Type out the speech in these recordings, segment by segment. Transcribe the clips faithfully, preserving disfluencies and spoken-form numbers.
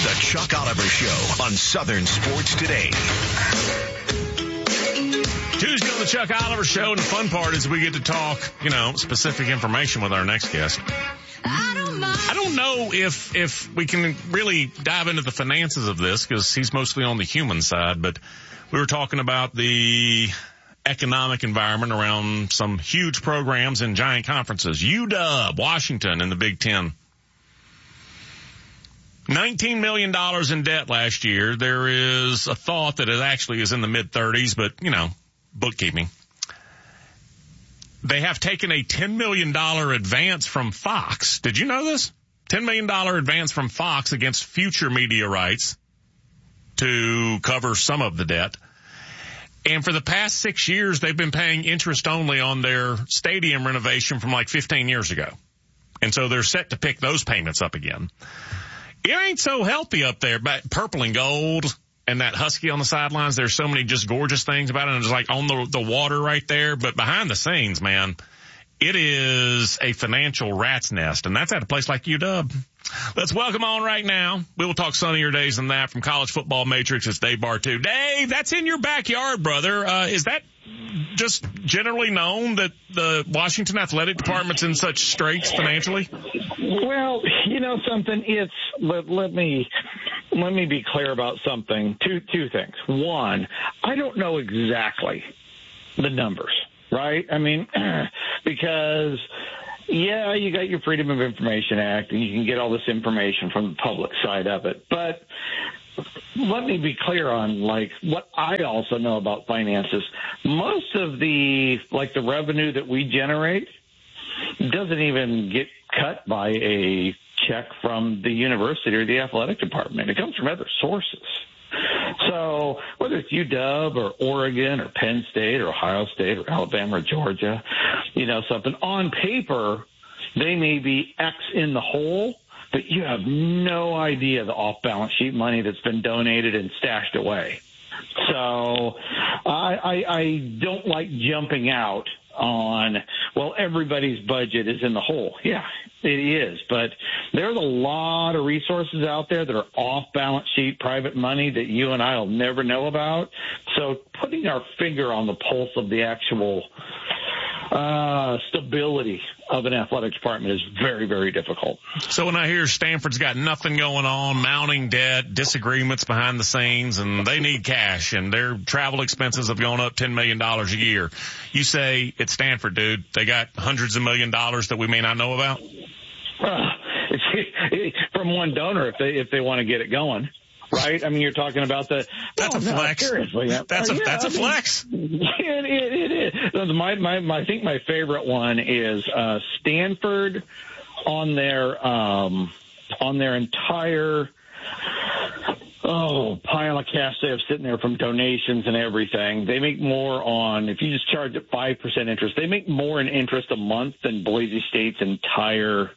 The Chuck Oliver Show on Southern Sports Today. Tuesday on the Chuck Oliver Show, and the fun part is we get to talk, you know, specific information with our next guest. I don't mind. I don't know if if we can really dive into the finances of this because he's mostly on the human side, but we were talking about the economic environment around some huge programs and giant conferences. U W, Washington, and the Big Ten. nineteen million dollars in debt last year. There is a thought that it actually is in the mid-thirties, but, you know, bookkeeping. They have taken a ten million dollars advance from Fox. Did you know this? ten million dollars advance from Fox against future media rights to cover some of the debt. And for the past six years, they've been paying interest only on their stadium renovation from like fifteen years ago. And so they're set to pick those payments up again. It ain't so healthy up there, but purple and gold and that husky on the sidelines. There's so many just gorgeous things about it. And it's like on the, the water right there. But behind the scenes, man, it is a financial rat's nest. And that's at a place like U W. Let's welcome on right now. We will talk sunnier days than that from College Football Matrix. It's Dave Bartu. Dave, that's in your backyard, brother. Uh, is that just generally known that the Washington Athletic Department's in such straits financially? Well, you know something, it's, let, let me, let me be clear about something. Two, two things. One, I don't know exactly the numbers, right? I mean, because, yeah, you got your Freedom of Information Act and you can get all this information from the public side of it. But let me be clear on, like, what I also know about finances. Most of the, like, the revenue that we generate doesn't even get cut by a check from the university or the athletic department. It comes from other sources. So whether it's U W or Oregon or Penn State or Ohio State or Alabama or Georgia, you know, something on paper, they may be X in the hole, but you have no idea the off-balance sheet money that's been donated and stashed away. So I, I, I don't like jumping out on, well, everybody's budget is in the hole. Yeah, it is. But there's a lot of resources out there that are off-balance sheet private money that you and I will never know about. So putting our finger on the pulse of the actual uh, stability of an athletic department is very, very difficult. So when I hear Stanford's got nothing going on, mounting debt, disagreements behind the scenes, and they need cash, and their travel expenses have gone up ten million dollars a year, you say it's Stanford, dude. They got hundreds of million dollars that we may not know about? Uh, it's from one donor if they if they want to get it going. Right? I mean, you're talking about the. That's oh, a flex. No, seriously. That's uh, a yeah, that's I a mean, flex. It, it, it is. My, my, my, I think my favorite one is uh, Stanford on their um, on their entire oh pile of cash they have sitting there from donations and everything. They make more on, if you just charge at five percent interest, they make more in interest a month than Boise State's entire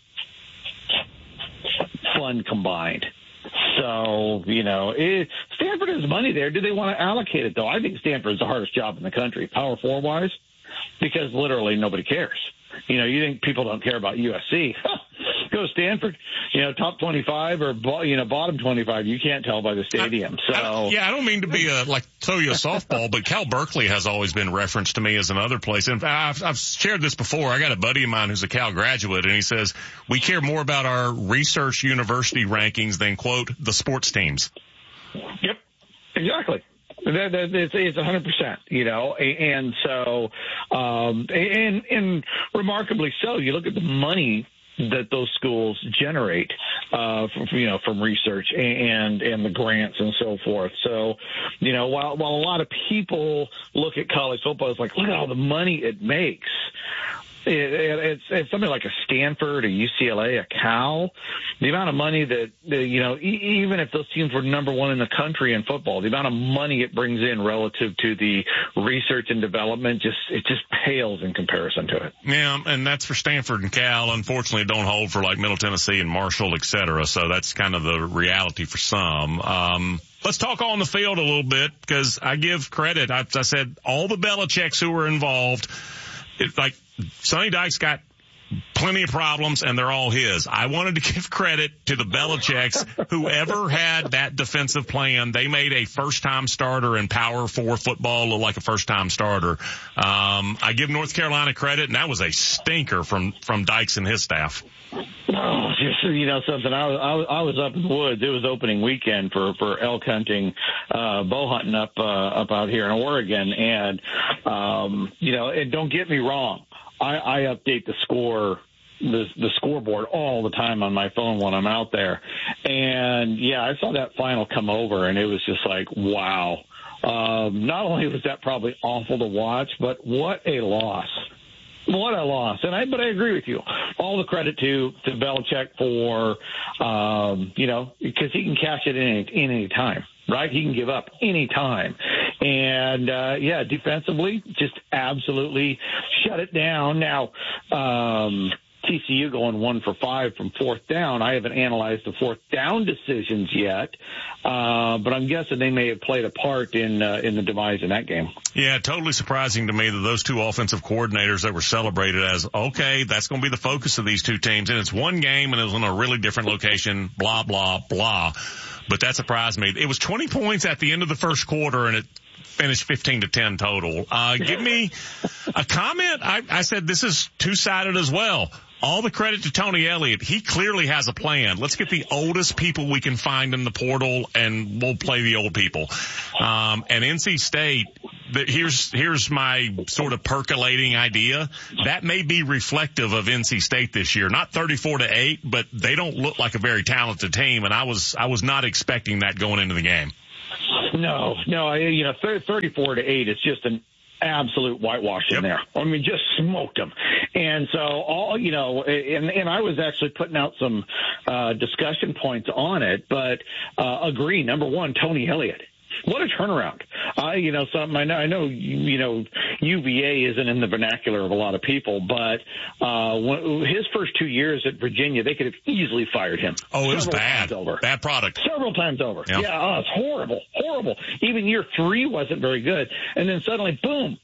fund combined. So, you know, it, Stanford has money there. Do they want to allocate it, though? I think Stanford's the hardest job in the country, Power Four-wise, because literally nobody cares. You know, you think people don't care about U S C. Go Stanford, you know, top twenty-five or, you know, bottom twenty-five. You can't tell by the stadium. So I, yeah, I don't mean to be a, like throw you a softball, but Cal Berkeley has always been referenced to me as another place. And I've, I've shared this before. I got a buddy of mine who's a Cal graduate, and he says, we care more about our research university rankings than, quote, the sports teams. Yep, exactly. That, that, it's, it's one hundred percent, you know, and so, um, and, and remarkably so, you look at the money that those schools generate, uh, from, you know, from research and, and the grants and so forth. So, you know, while, while a lot of people look at college football, it's like, look at all the money it makes. It, it, it's, it's something like a Stanford, a U C L A, a Cal. The amount of money that, that you know, e- even if those teams were number one in the country in football, the amount of money it brings in relative to the research and development, just it just pales in comparison to it. Yeah, and that's for Stanford and Cal. Unfortunately, don't hold for like Middle Tennessee and Marshall, et cetera. So that's kind of the reality for some. Um, Let's talk on the field a little bit because I give credit. I, I said all the Belichicks who were involved, it's like Sonny Dykes got plenty of problems, and they're all his. I wanted to give credit to the Belichicks. Whoever had that defensive plan, they made a first-time starter in Power Four football look like a first-time starter. Um, I give North Carolina credit, and that was a stinker from from Dykes and his staff. Oh, just, you know something. I was, I was I was up in the woods. It was opening weekend for for elk hunting, uh, bow hunting up uh, up out here in Oregon, and um, you know, and don't get me wrong. I, I update the score, the, the scoreboard all the time on my phone when I'm out there. And, yeah, I saw that final come over, and it was just like, wow. Um, not only was that probably awful to watch, but what a loss. What a loss. And I, but I agree with you. All the credit to, to Belichick for, um, you know, because he can cash it in any, in any time. Right? He can give up any time. And, uh, yeah, defensively, just absolutely shut it down. Now, um, T C U going one for five from fourth down. I haven't analyzed the fourth down decisions yet, uh, but I'm guessing they may have played a part in uh, in the demise in that game. Yeah, totally surprising to me that those two offensive coordinators that were celebrated as, okay, that's going to be the focus of these two teams. And it's one game and it was in a really different location, blah, blah, blah. But that surprised me. It was twenty points at the end of the first quarter, and it finished fifteen to ten total. Uh, give me a comment. I, I said this is two-sided as well. All the credit to Tony Elliott. He clearly has a plan. Let's get the oldest people we can find in the portal, and we'll play the old people. Um, and N C State, the, here's here's my sort of percolating idea. That may be reflective of N C State this year. Not thirty-four to eight, but they don't look like a very talented team, and I was I was not expecting that going into the game. No, no, I, you know, thirty-four to eight is just an absolute whitewash in yep. there. I mean, just smoked them. And so all, you know, and, and I was actually putting out some uh, discussion points on it, but uh, agree. Number one, Tony Elliott. What a turnaround. I, you know, something I know, I know, you know, U V A isn't in the vernacular of a lot of people, but, uh, when, his first two years at Virginia, they could have easily fired him. Oh, it was bad. Over. Bad product. Several times over. Yep. Yeah. Oh, it's horrible. Horrible. Even year three wasn't very good. And then suddenly, boom,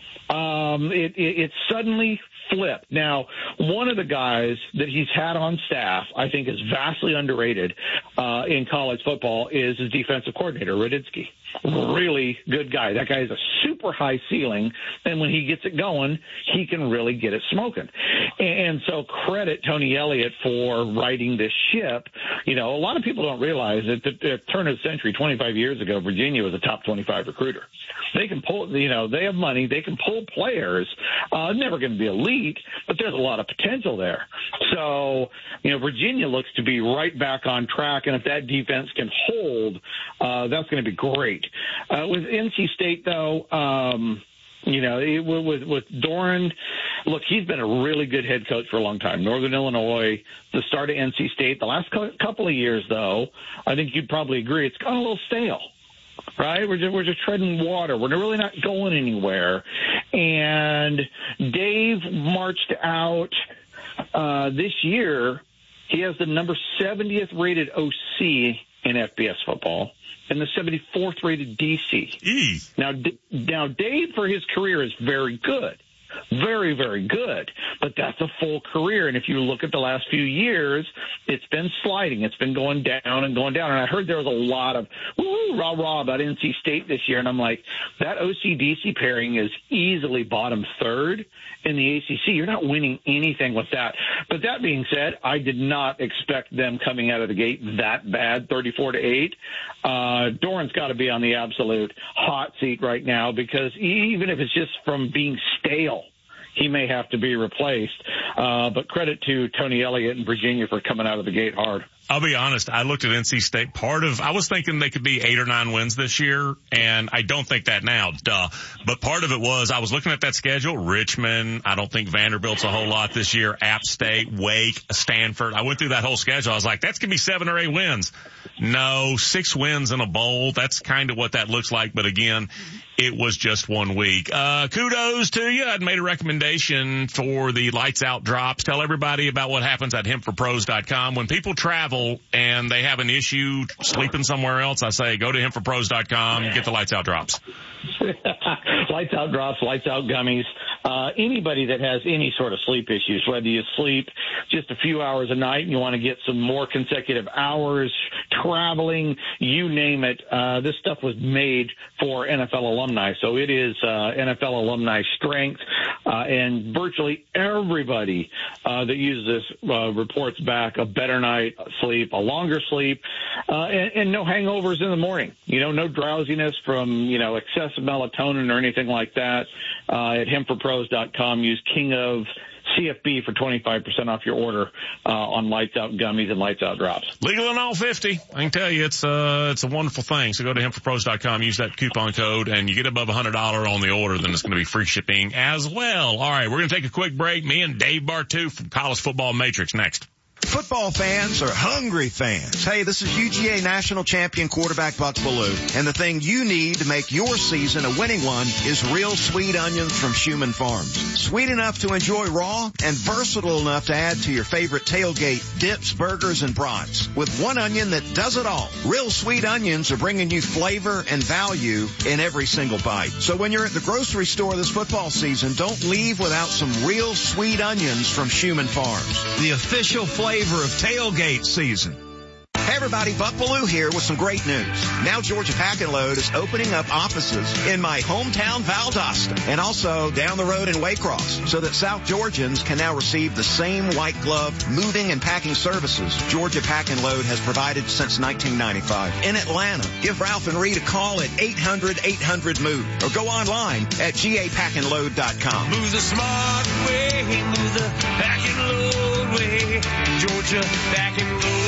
um, it, it, it suddenly flipped. Now, one of the guys that he's had on staff, I think, is vastly underrated uh, in college football is his defensive coordinator, Raditsky. Really good guy. That guy has a super high ceiling, and when he gets it going, he can really get it smoking. And so credit Tony Elliott for righting this ship. You know, a lot of people don't realize that at the turn of the century, twenty-five years ago, Virginia was a top twenty-five recruiter. They can pull, you know, they have money. They can pull players. Uh, never going to be elite, but there's a lot of potential there. So, you know, Virginia looks to be right back on track, and if that defense can hold, uh, that's going to be great. Uh, with N C State, though, um, you know, it, with, with Doran, look, he's been a really good head coach for a long time. Northern Illinois, the start of N C State. The last couple of years, though, I think you'd probably agree, it's gone a little stale. Right? We're just, we're just treading water. We're really not going anywhere. And Dave marched out uh, this year. He has the number seventieth rated O C in F B S football and the seventy-fourth rated D C. E. Now, now, Dave, for his career, is very good. Very, very good. But that's a full career. And if you look at the last few years, it's been sliding. It's been going down and going down. And I heard there was a lot of woo, rah, rah about N C State this year. And I'm like, that O C D C pairing is easily bottom third in the A C C. You're not winning anything with that. But that being said, I did not expect them coming out of the gate that bad, thirty-four to eight. Uh, Doran's got to be on the absolute hot seat right now because even if it's just from being stale, he may have to be replaced. Uh, but credit to Tony Elliott and Virginia for coming out of the gate hard. I'll be honest. I looked at N C State. Part of, I was thinking they could be eight or nine wins this year, and I don't think that now, duh. But part of it was I was looking at that schedule. Richmond, I don't think Vanderbilt's a whole lot this year. App State, Wake, Stanford. I went through that whole schedule. I was like, that's going to be seven or eight wins. No, six wins in a bowl. That's kind of what that looks like. But again, it was just one week. Uh, kudos to you. I'd made a recommendation for the Lights Out drops. Tell everybody about what happens at hemp for pros dot com. When people travel and they have an issue sleeping somewhere else, I say go to hemp for pros dot com, get the Lights Out drops. Lights Out drops, Lights Out gummies. uh, anybody that has any sort of sleep issues, whether you sleep just a few hours a night and you want to get some more consecutive hours, traveling, you name it, uh, this stuff was made for N F L alumni. So it is uh, N F L alumni strength, uh, and virtually everybody uh, that uses this uh, reports back a better night sleep, a longer sleep, uh, and, and no hangovers in the morning. You know, no drowsiness from, you know, excessive melatonin or anything like that. Uh, at hem for pros dot com, use King of C F B for twenty-five percent off your order uh, on Lights Out Gummies and Lights Out Drops. Legal in all fifty. I can tell you it's uh it's a wonderful thing. So go to hem for pros dot com, use that coupon code, and you get above one hundred dollars on the order, then it's going to be free shipping as well. All right, we're going to take a quick break. Me and Dave Bartu from College Football Matrix next. Football fans are hungry fans. Hey, this is U G A national champion quarterback Buck Bellew, and the thing you need to make your season a winning one is real sweet onions from Schumann Farms. Sweet enough to enjoy raw and versatile enough to add to your favorite tailgate dips, burgers, and brats. With one onion that does it all. Real sweet onions are bringing you flavor and value in every single bite. So when you're at the grocery store this football season, don't leave without some real sweet onions from Schumann Farms. The official flavor Flavor of tailgate season. Hey everybody, Buck Bellew here with some great news. Now Georgia Pack and Load is opening up offices in my hometown Valdosta and also down the road in Waycross so that South Georgians can now receive the same white glove moving and packing services Georgia Pack and Load has provided since nineteen ninety-five. In Atlanta, give Ralph and Reed a call at eight hundred eight hundred move or go online at G A pack and load dot com. Move the smart way, move the pack and load way, Georgia Pack and Load.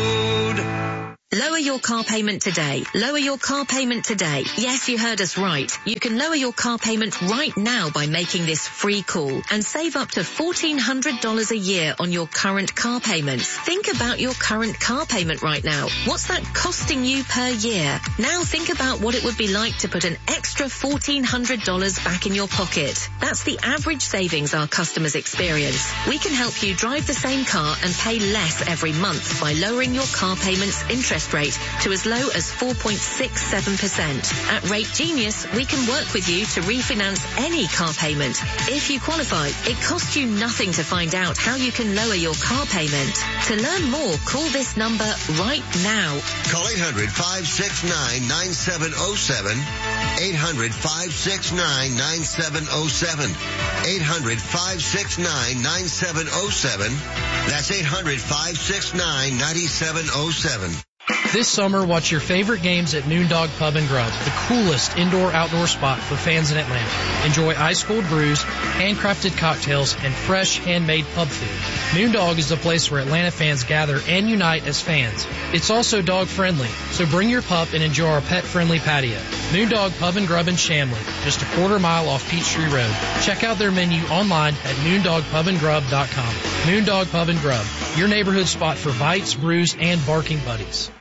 Lower your car payment today. Lower your car payment today. Yes, you heard us right. You can lower your car payment right now by making this free call and save up to fourteen hundred dollars a year on your current car payments. Think about your current car payment right now. What's that costing you per year? Now think about what it would be like to put an extra fourteen hundred dollars back in your pocket. That's the average savings our customers experience. We can help you drive the same car and pay less every month by lowering your car payment's interest rate to as low as four point six seven percent. At Rate Genius, we can work with you to refinance any car payment. If you qualify, it costs you nothing to find out how you can lower your car payment. To learn more, call this number right now. Call eight hundred, five six nine, nine seven oh seven. eight hundred, five six nine, nine seven oh seven. eight hundred, five six nine, nine seven oh seven. That's eight hundred, five six nine, nine seven oh seven. This summer, watch your favorite games at Moondog Pub and Grub, the coolest indoor-outdoor spot for fans in Atlanta. Enjoy ice-cold brews, handcrafted cocktails, and fresh, handmade pub food. Moondog is the place where Atlanta fans gather and unite as fans. It's also dog-friendly, so bring your pup and enjoy our pet-friendly patio. Moondog Pub and Grub in Chamblee, just a quarter mile off Peachtree Road. Check out their menu online at moondog pub and grub dot com. Moondog Pub and Grub, your neighborhood spot for bites, brews, and barking buddies.